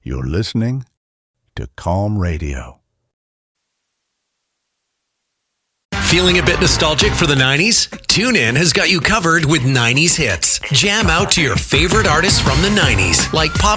You're listening to Calm Radio. Feeling a bit nostalgic for the 90s? TuneIn has got you covered with 90s hits. Jam out to your favorite artists from the 90s, like Pop